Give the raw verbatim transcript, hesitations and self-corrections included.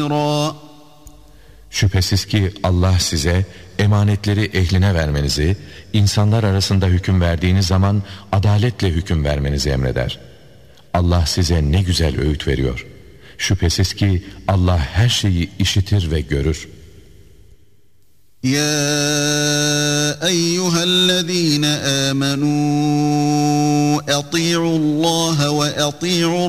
Şüphesiz ki Allah size emanetleri ehline vermenizi, insanlar arasında hüküm verdiğiniz zaman adaletle hüküm vermenizi emreder. Allah size ne güzel öğüt veriyor. Şüphesiz ki Allah her şeyi işitir ve görür. Ya eyyühellezîne âmenû ati'ullâhe ve ati'ur